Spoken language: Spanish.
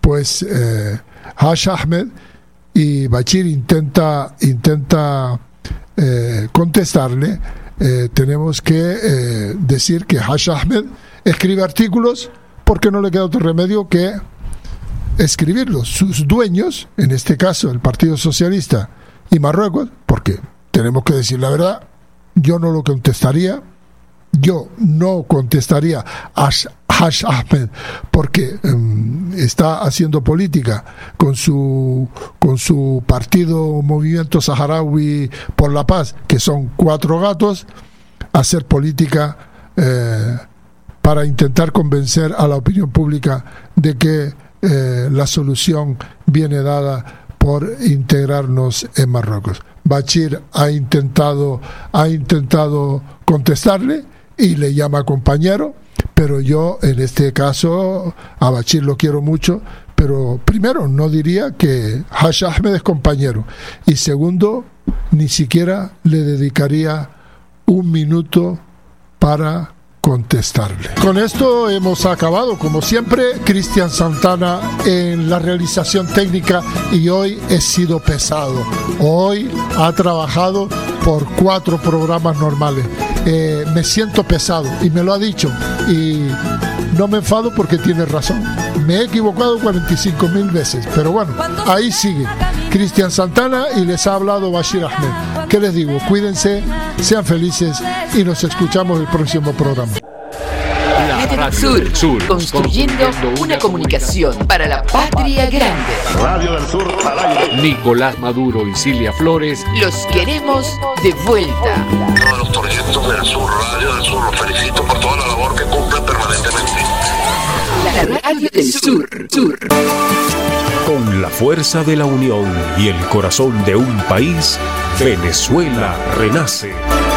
pues Haj Ahmed, y Bashir intenta contestarle. Tenemos que decir que Haj Ahmed escribe artículos porque no le queda otro remedio que escribirlos. Sus dueños, en este caso el Partido Socialista y Marruecos, porque tenemos que decir la verdad, yo no contestaría a Haj Ahmed porque está haciendo política con su partido Movimiento Saharaui por la Paz, que son 4 gatos, hacer política para intentar convencer a la opinión pública de que la solución viene dada por integrarnos en Marruecos. Bashir ha intentado contestarle y le llama compañero, pero yo en este caso a Bashir lo quiero mucho, pero primero no diría que Haj Ahmed es compañero, y segundo ni siquiera le dedicaría un minuto para contestarle. Con esto hemos acabado, como siempre, Cristian Santana en la realización técnica, y hoy he sido pesado. Hoy ha trabajado por 4 programas normales. Me siento pesado y me lo ha dicho, y no me enfado porque tiene razón. Me he equivocado 45.000 veces, pero bueno, ahí sigue Cristian Santana y les ha hablado Bashir Ahmed. ¿Qué les digo? Cuídense, sean felices y nos escuchamos el próximo programa. Radio del Sur, construyendo una comunicación para la patria grande. Radio del Sur al aire. Nicolás Maduro y Cilia Flores los queremos de vuelta. Todos los torcientos del Sur, Radio del Sur, los felicito por toda la labor que cumplen permanentemente. La Radio del Sur. Con la fuerza de la unión y el corazón de un país, Venezuela renace.